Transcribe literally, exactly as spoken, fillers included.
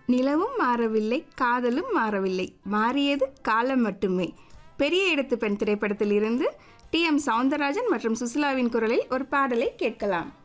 நிலவும் மாறவில்லை, காதலும் மாறவில்லை, மாறியது காலம் மட்டுமே. பெரிய இடத்து பெண் திரைப்படத்தில் இருந்து டி எம் சௌந்தரராஜன் மற்றும் சுசிலாவின் குரலில் ஒரு பாடலை கேட்கலாம்.